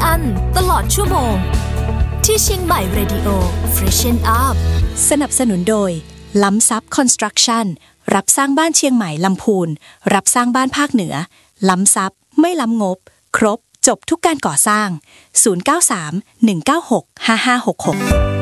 อันตลอดชั่วโมงที่เชียงใหม่ Radio Freshen Up สนับสนุนโดยล้ำซับคอนสตรักชั่นรับสร้างบ้านเชียงใหม่ลำพูนรับสร้างบ้านภาคเหนือล้ำซับไม่ล้ำงบครบจบทุกการก่อสร้าง093 196 5566